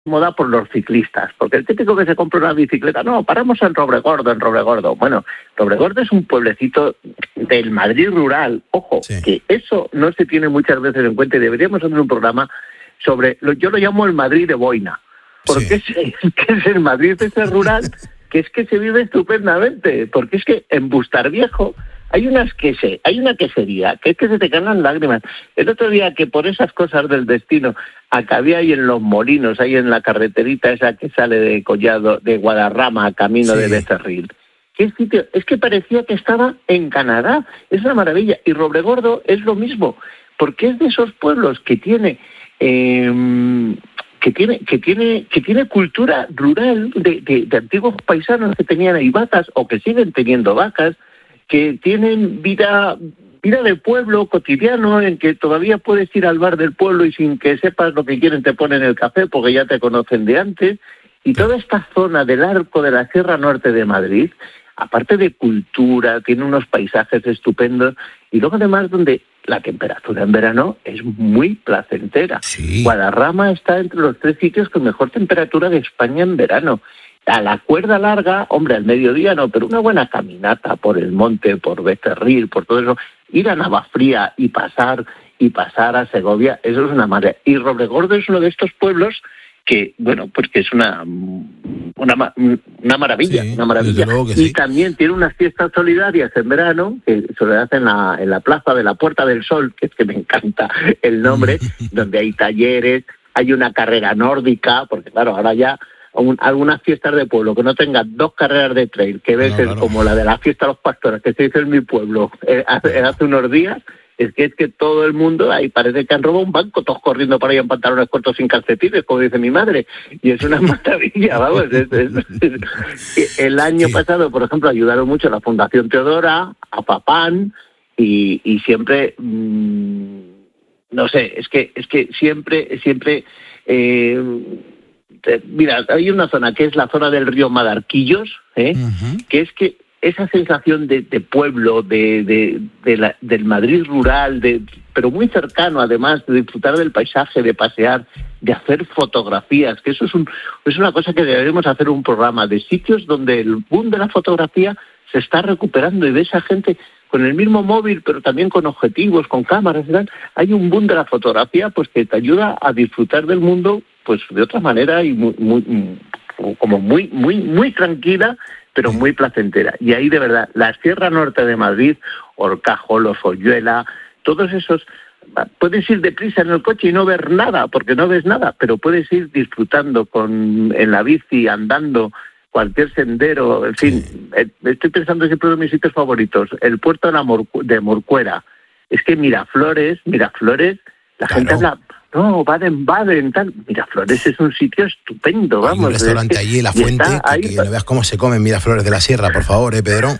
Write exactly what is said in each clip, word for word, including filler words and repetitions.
moda por los ciclistas, porque el típico que se compra una bicicleta, no, paramos en Robregordo, en Robregordo. Bueno, Robregordo es un pueblecito del Madrid rural, ojo, sí. que eso no se tiene muchas veces en cuenta y deberíamos hacer un programa sobre, lo, yo lo llamo el Madrid de Boina, porque sí. es, es que es el Madrid ese rural que es que se vive estupendamente, porque es que en Bustarviejo hay unas quese, hay una quesería que es que se te caen las lágrimas. El otro día que por esas cosas del destino acabé ahí en Los Molinos, ahí en la carreterita esa que sale de Collado, de Guadarrama a camino sí. de Becerril. ¿Qué sitio? Es que parecía que estaba en Canadá. Es una maravilla. Y Robregordo es lo mismo, porque es de esos pueblos que tiene eh, que tiene que tiene que tiene cultura rural de, de, de antiguos paisanos que tenían ahí vacas o que siguen teniendo vacas, que tienen vida vida de pueblo cotidiano en que todavía puedes ir al bar del pueblo y sin que sepas lo que quieren te ponen el café porque ya te conocen de antes. Y toda esta zona del arco de la Sierra Norte de Madrid, aparte de cultura, tiene unos paisajes estupendos y luego además donde la temperatura en verano es muy placentera. Sí. Guadarrama está entre los tres sitios con mejor temperatura de España en verano. A la cuerda larga, hombre, al mediodía no, pero una buena caminata por el monte, por Becerril, por todo eso, ir a Navafría y pasar y pasar a Segovia, eso es una maravilla. Y Robregordo es uno de estos pueblos que, bueno, pues que es una una, una maravilla, sí, una maravilla. Y sí. también tiene unas fiestas solidarias en verano, que se le hacen en la, en la plaza de la Puerta del Sol, que es que me encanta el nombre, donde hay talleres, hay una carrera nórdica, porque claro, ahora ya Un, algunas fiestas de pueblo que no tengan dos carreras de trail, que ves no, claro. como la de la fiesta de los pastores, que se hizo en mi pueblo eh, hace, hace unos días, es que es que todo el mundo, ahí parece que han robado un banco, todos corriendo por ahí en pantalones cortos sin calcetines, como dice mi madre, y es una maravilla, vamos. Es, es, es. El año sí. pasado, por ejemplo, ayudaron mucho a la Fundación Teodora, a Papán, y, y siempre, mmm, no sé, es que, es que siempre, siempre... Eh, Mira, hay una zona que es la zona del río Madarquillos, ¿eh? uh-huh. que es que esa sensación de, de pueblo, de, de, de la, del Madrid rural, de, pero muy cercano además, de disfrutar del paisaje, de pasear, de hacer fotografías, que eso es, un, es una cosa que deberíamos hacer un programa de sitios donde el boom de la fotografía se está recuperando y de esa gente con el mismo móvil, pero también con objetivos, con cámaras y tal. Hay un boom de la fotografía pues que te ayuda a disfrutar del mundo pues de otra manera y muy, muy como muy muy muy tranquila, pero muy placentera. Y ahí de verdad, la Sierra Norte de Madrid, Horcajolos, Oyuela, todos esos, puedes ir deprisa en el coche y no ver nada, porque no ves nada, pero puedes ir disfrutando con en la bici, andando, cualquier sendero, en fin. Sí. Estoy pensando siempre en mis sitios favoritos, el puerto de, la Morcu- de Morcuera. Es que Miraflores, Miraflores, la claro. gente habla... No, Baden-Baden, tal. Miraflores es un sitio estupendo, vamos. Hay un restaurante allí en La Fuente, que, ahí, que no veas cómo se comen Miraflores de la Sierra, por favor, ¿eh, Pedro?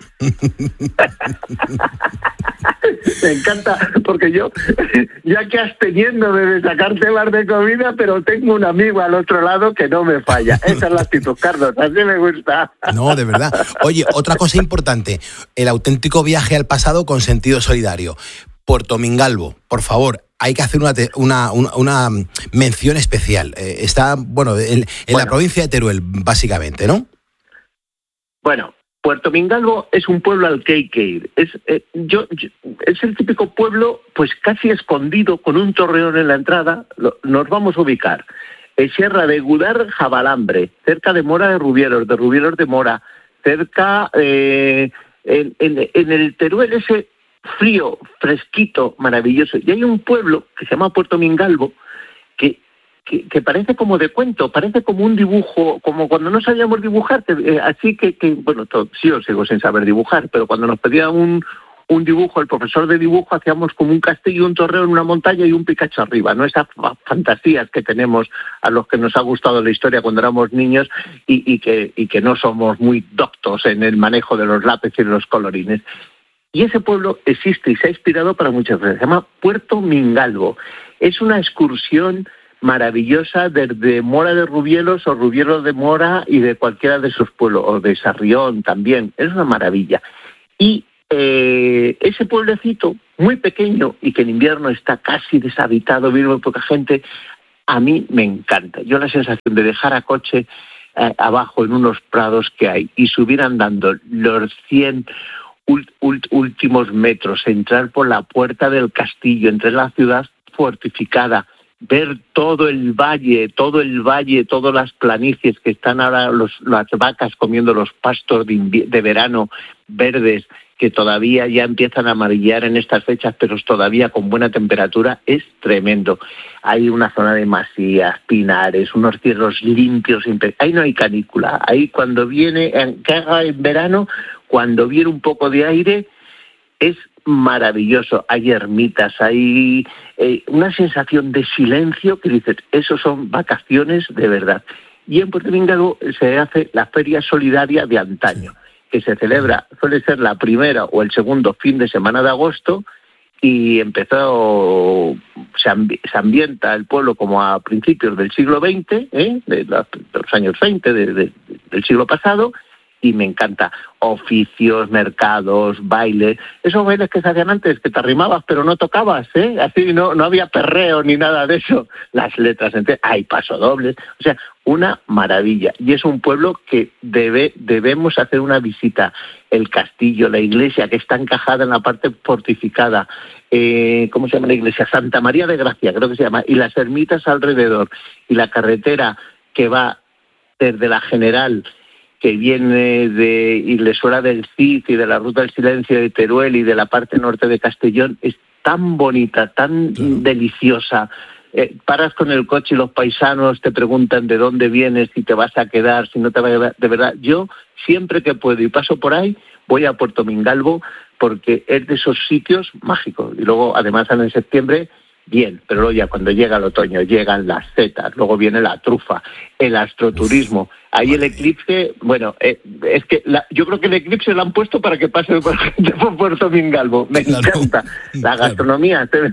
Me encanta, porque yo, ya que absteniéndome de sacar temas de comida, pero tengo un amigo al otro lado que no me falla. Esa es la actitud, Carlos, así me gusta. No, de verdad. Oye, otra cosa importante, el auténtico viaje al pasado con sentido solidario. Puerto Mingalvo, por favor, hay que hacer una, una, una, una mención especial. Eh, está, bueno, en, en bueno, la provincia de Teruel, básicamente, ¿no? Bueno, Puerto Mingalvo es un pueblo al que hay que ir. Es, eh, yo, yo, es el típico pueblo, pues casi escondido, con un torreón en la entrada. Lo, nos vamos a ubicar. En Sierra de Gudar, Jabalambre, cerca de Mora de Rubieros, de Rubieros de Mora, cerca, eh, en, en, en el Teruel ese frío, fresquito, maravilloso. Y hay un pueblo que se llama Puerto Mingalvo que, que, que parece como de cuento, parece como un dibujo, como cuando no sabíamos dibujar, que, eh, así que, que bueno, todo, sí os sigo sin saber dibujar, pero cuando nos pedían un, un dibujo, el profesor de dibujo, hacíamos como un castillo, un torreo en una montaña y un Picacho arriba, ¿no? Esas fantasías que tenemos a los que nos ha gustado la historia cuando éramos niños y, y, que, y que no somos muy doctos en el manejo de los lápices y los colorines. Y ese pueblo existe y se ha inspirado para muchas veces. Se llama Puerto Mingalvo. Es una excursión maravillosa desde Mora de Rubielos o Rubielos de Mora y de cualquiera de sus pueblos, o de Sarrión también. Es una maravilla. Y eh, ese pueblecito, muy pequeño y que en invierno está casi deshabitado, vive muy poca gente, a mí me encanta. Yo la sensación de dejar a coche eh, abajo en unos prados que hay y subir andando los cien ult, ult, últimos metros, entrar por la puerta del castillo, entrar en la ciudad fortificada, ver todo el valle, todo el valle, todas las planicies que están ahora los, las vacas comiendo los pastos de, invi- de verano verdes, que todavía ya empiezan a amarillar en estas fechas, pero todavía con buena temperatura, es tremendo. Hay una zona de masías, pinares, unos cielos limpios, ahí no hay canícula, ahí cuando viene, en, que haga en verano, cuando viene un poco de aire, es maravilloso. Hay ermitas, hay eh, una sensación de silencio que dices, eso son vacaciones de verdad. Y en Puerto Mingalvo se hace la Feria Solidaria de antaño, que se celebra, suele ser la primera o el segundo fin de semana de agosto, y empezó, se, ambi- se ambienta el pueblo como a principios del siglo veinte, ¿eh? de, la, de los años veinte de, de, del siglo pasado, y me encanta. Oficios, mercados, bailes, esos bailes que se hacían antes, que te arrimabas pero no tocabas, ¿eh? Así no, no había perreo ni nada de eso. Las letras enteras, hay pasodobles, o sea, una maravilla. Y es un pueblo que debe, debemos hacer una visita. El castillo, la iglesia, que está encajada en la parte fortificada, eh, ¿cómo se llama la iglesia? Santa María de Gracia, creo que se llama, y las ermitas alrededor, y la carretera que va desde la General, que viene de Iglesuela del Cid y de la Ruta del Silencio de Teruel y de la parte norte de Castellón, es tan bonita, tan claro. deliciosa. Eh, paras con el coche y los paisanos te preguntan de dónde vienes, si te vas a quedar, si no te vas a quedar. De verdad, yo siempre que puedo y paso por ahí, voy a Puerto Mingalvo porque es de esos sitios mágicos. Y luego, además, en septiembre, bien, pero luego ya cuando llega el otoño, llegan las setas, luego viene la trufa, el astroturismo. Ahí el eclipse, bueno, eh, es que la, yo creo que el eclipse lo han puesto para que pase por, por Puerto Mingalvo. Me claro, encanta. La gastronomía, claro.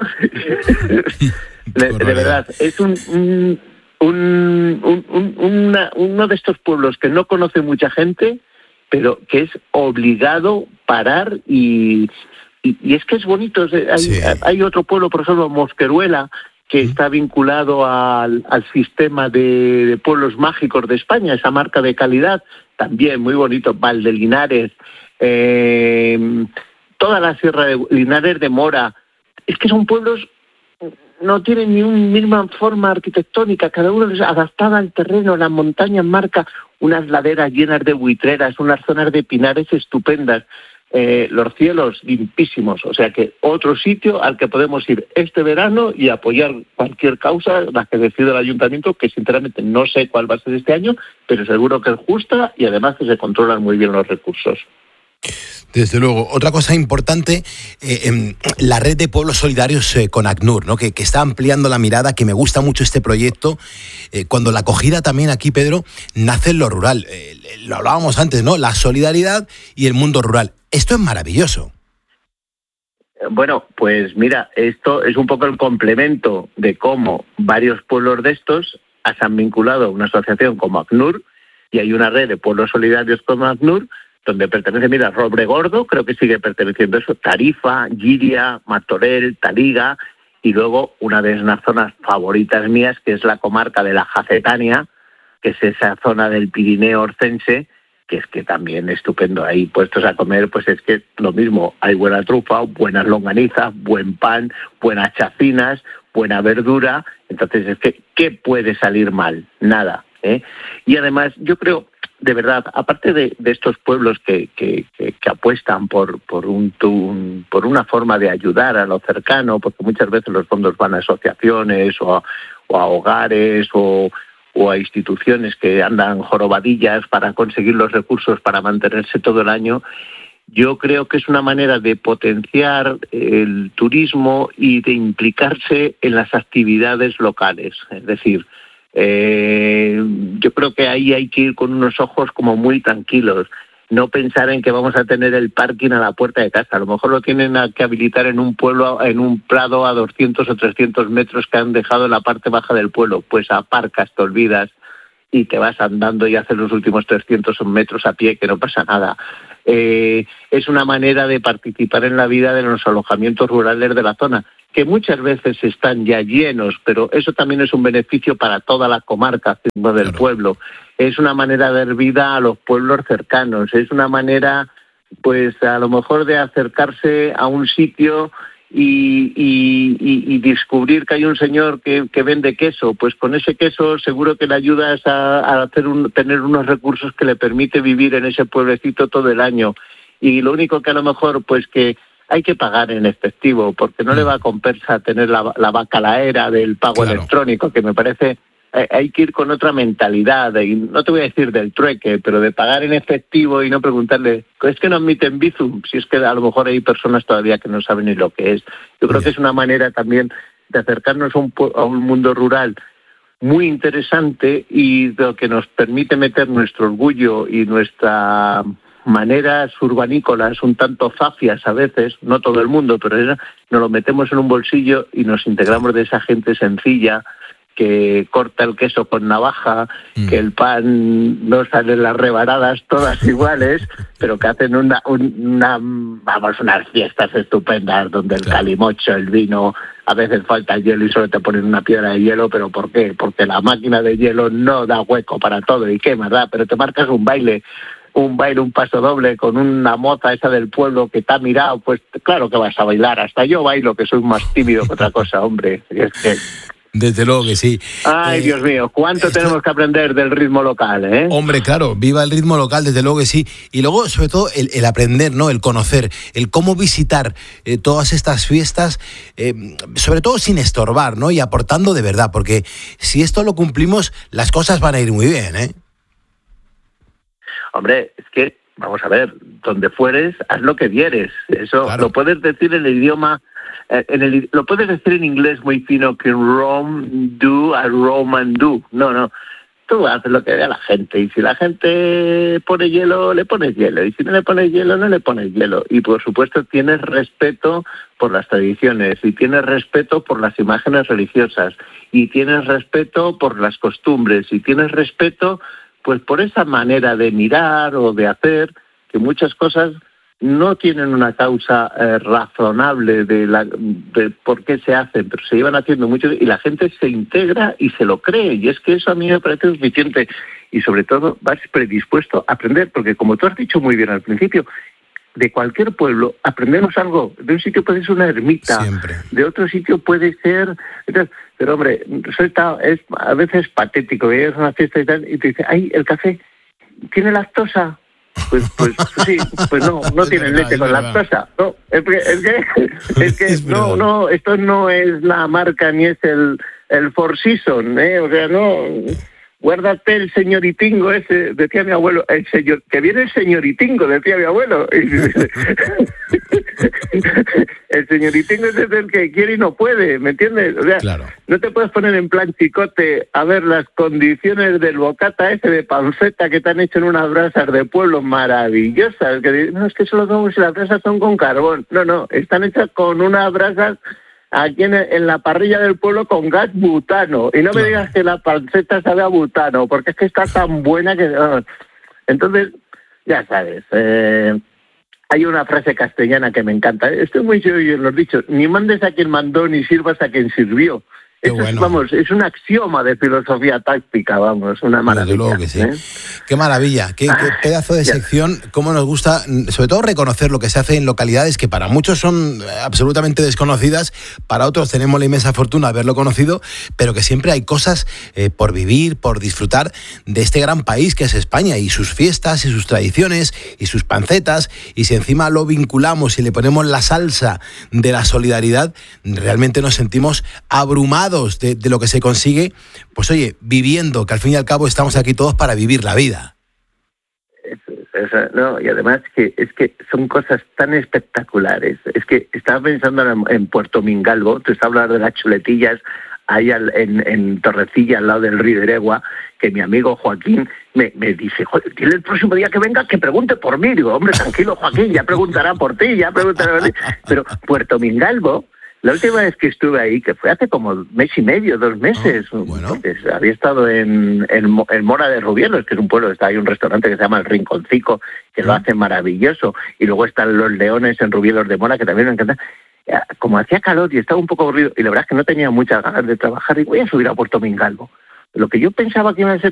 de, de verdad, es un, un, un, un, un una, uno de estos pueblos que no conoce mucha gente, pero que es obligado parar y... Y, y es que es bonito. Hay, sí. hay otro pueblo, por ejemplo, Mosqueruela, que ¿Mm? está vinculado al, al sistema de, de pueblos mágicos de España, esa marca de calidad, también muy bonito. Valdelinares, eh, toda la Sierra de Linares de Mora. Es que son pueblos, no tienen ni una misma forma arquitectónica, cada uno es adaptada al terreno, las montañas marca unas laderas llenas de buitreras, unas zonas de pinares estupendas. Eh, los cielos limpísimos, o sea que otro sitio al que podemos ir este verano y apoyar cualquier causa, la que decida el ayuntamiento, que sinceramente no sé cuál va a ser este año, pero seguro que es justa y además que se controlan muy bien los recursos. Desde luego. Otra cosa importante, eh, eh, la red de pueblos solidarios eh, con ACNUR, ¿no? que, que está ampliando la mirada, que me gusta mucho este proyecto, eh, cuando la acogida también aquí, Pedro, nace en lo rural. Eh, lo hablábamos antes, ¿no? La solidaridad y el mundo rural. Esto es maravilloso. Bueno, pues mira, esto es un poco el complemento de cómo varios pueblos de estos se han vinculado a una asociación como ACNUR, y hay una red de pueblos solidarios como ACNUR, donde pertenece, mira, Robregordo, creo que sigue perteneciendo eso, Tarifa, Giria, Martorell, Taliga, y luego una de las zonas favoritas mías, que es la comarca de la Jacetania, que es esa zona del Pirineo orcense, que es que también es estupendo. Ahí puestos a comer, pues es que lo mismo, hay buena trufa, buenas longanizas, buen pan, buenas chacinas, buena verdura. Entonces es que, ¿qué puede salir mal? Nada, ¿eh? Y además, yo creo, de verdad, aparte de, de estos pueblos que, que, que, que apuestan por, por, un, un, por una forma de ayudar a lo cercano, porque muchas veces los fondos van a asociaciones o a, o a hogares o... o a instituciones que andan jorobadillas para conseguir los recursos para mantenerse todo el año, yo creo que es una manera de potenciar el turismo y de implicarse en las actividades locales. Es decir, eh, yo creo que ahí hay que ir con unos ojos como muy tranquilos. No pensar en que vamos a tener el parking a la puerta de casa. A lo mejor lo tienen que habilitar en un pueblo, en un prado a doscientos o trescientos metros que han dejado en la parte baja del pueblo. Pues aparcas, te olvidas y te vas andando y haces los últimos trescientos metros a pie, que no pasa nada. Eh, es una manera de participar en la vida de los alojamientos rurales de la zona. que muchas veces están ya llenos, pero eso también es un beneficio para toda la comarca del claro. pueblo. Es una manera de dar vida a los pueblos cercanos, es una manera, pues a lo mejor de acercarse a un sitio y, y, y, y descubrir que hay un señor que, que vende queso. Pues con ese queso seguro que le ayudas a, a hacer un, tener unos recursos que le permite vivir en ese pueblecito todo el año. Y lo único que a lo mejor, pues que hay que pagar en efectivo, porque no le va a compensar tener la, la bacalaera del pago claro. electrónico, que me parece, eh, hay que ir con otra mentalidad, y no te voy a decir del trueque, pero de pagar en efectivo y no preguntarle, es que no admiten Bizum, si es que a lo mejor hay personas todavía que no saben ni lo que es. Yo creo que es una manera también de acercarnos a un, a un mundo rural muy interesante y lo que nos permite meter nuestro orgullo y nuestra maneras urbanícolas un tanto zafias a veces, no todo el mundo, pero nos lo metemos en un bolsillo y nos integramos de esa gente sencilla que corta el queso con navaja, mm. que el pan no salen las rebanadas todas iguales, pero que hacen una, una vamos, unas fiestas estupendas donde el claro. calimocho, el vino, a veces falta el hielo y solo te ponen una piedra de hielo, pero ¿por qué? Porque la máquina de hielo no da hueco para todo, y qué más da, pero te marcas un baile un baile, un paso doble con una moza esa del pueblo que te ha mirado, pues claro que vas a bailar. Hasta yo bailo, que soy más tímido que otra cosa, hombre. Y es que... Desde luego que sí. Ay, eh, Dios mío, ¿cuánto esto... tenemos que aprender del ritmo local, eh? Hombre, claro, viva el ritmo local, desde luego que sí. Y luego, sobre todo, el, el aprender, ¿no? El conocer, el cómo visitar eh, todas estas fiestas, eh, sobre todo sin estorbar, ¿no? Y aportando de verdad, porque si esto lo cumplimos, las cosas van a ir muy bien, ¿eh? Hombre, es que, vamos a ver, donde fueres, haz lo que vieres. Eso claro. lo puedes decir en el idioma, eh, en el, lo puedes decir en inglés muy fino, que Rome do a Roman do. No, no, tú haces lo que vea la gente. Y si la gente pone hielo, le pones hielo. Y si no le pones hielo, no le pones hielo. Y por supuesto tienes respeto por las tradiciones, y tienes respeto por las imágenes religiosas, y tienes respeto por las costumbres, y tienes respeto pues por esa manera de mirar o de hacer, que muchas cosas no tienen una causa eh, razonable de, la, de por qué se hacen, pero se llevan haciendo mucho y la gente se integra y se lo cree, y es que eso a mí me parece suficiente, y sobre todo vas predispuesto a aprender, porque como tú has dicho muy bien al principio, de cualquier pueblo aprendemos algo. De un sitio puede ser una ermita, siempre. De otro sitio puede ser... Pero hombre, está, es a veces patético, que llegas a una fiesta y tal, y te dice, ay, el café tiene lactosa. Pues, pues sí, pues no, no tiene leche con lactosa. No, es que, es que, es que es no, no, esto no es la marca ni es el, el Four Seasons, ¿eh? O sea, no... Guárdate el señoritingo ese, decía mi abuelo, el señor, que viene el señoritingo, decía mi abuelo. El señoritingo es el que quiere y no puede, ¿me entiendes? O sea, claro. No te puedes poner en plan chicote a ver las condiciones del bocata ese de panceta que te han hecho en unas brasas de pueblo maravillosas. Que no, es que solo como si las brasas son con carbón. No, no, están hechas con unas brasas aquí en, en la parrilla del pueblo con gas butano. Y no claro. me digas que la panceta sabe a butano, porque es que está tan buena que... Oh. Entonces, ya sabes, eh, hay una frase castellana que me encanta. Estoy muy seguro, lo he dicho, ni mandes a quien mandó, ni sirvas a quien sirvió. Esto bueno. es, vamos, es un axioma de filosofía táctica, vamos, una maravilla. Desde luego que sí. ¿eh? Qué maravilla, qué, qué pedazo de sección, cómo nos gusta, sobre todo reconocer lo que se hace en localidades que para muchos son absolutamente desconocidas, para otros tenemos la inmensa fortuna de haberlo conocido, pero que siempre hay cosas eh, por vivir, por disfrutar de este gran país que es España, y sus fiestas, y sus tradiciones, y sus pancetas, y si encima lo vinculamos y le ponemos la salsa de la solidaridad, realmente nos sentimos abrumados De, de lo que se consigue, pues oye, viviendo, que al fin y al cabo estamos aquí todos para vivir la vida. Eso, eso, no, y además que es que son cosas tan espectaculares. Es que estaba pensando en, en Puerto Mingalvo, tú estás hablando de las chuletillas ahí al, en, en Torrecilla, al lado del río Iregua, que mi amigo Joaquín me, me dice, joder, dile el próximo día que venga que pregunte por mí. Digo, hombre, tranquilo, Joaquín, ya preguntará por ti, ya preguntará por ti. Pero Puerto Mingalvo, la última vez que estuve ahí, que fue hace como mes y medio, dos meses, oh, bueno. porque había estado en, en, en Mora de Rubielos, que es un pueblo, está ahí un restaurante que se llama El Rinconcico, que mm. lo hace maravilloso, y luego están Los Leones en Rubielos de Mora, que también me encanta. como hacía calor y estaba un poco aburrido, y la verdad es que no tenía muchas ganas de trabajar, y voy a subir a Puerto Mingalvo. Lo que yo pensaba que iban a ser